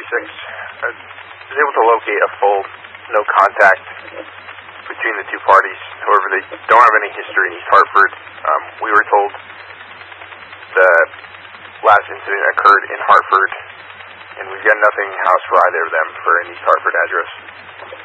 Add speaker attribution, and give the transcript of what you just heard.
Speaker 1: was able to locate a full no contact between the two parties. However, they don't have any history in East Hartford. We were told the last incident occurred in Hartford, and we've got nothing house for either of them for an East Hartford address.